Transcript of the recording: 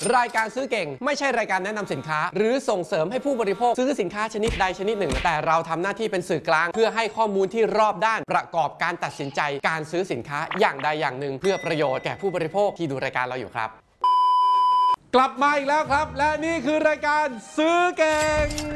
รายการซื้อเก่งไม่ใช่รายการแนะนำสินค้าหรือส่งเสริมให้ผู้บริโภคซื้อสินค้าชนิดใดชนิดหนึ่งแต่เราทำหน้าที่เป็นสื่อกลางเพื่อให้ข้อมูลที่รอบด้านประกอบการตัดสินใจการซื้อสินค้าอย่างใดอย่างหนึ่งเพื่อประโยชน์แก่ผู้บริโภคที่ดูรายการเราอยู่ครับกลับมาอีกแล้วครับและนี่คือรายการซื้อเก่ง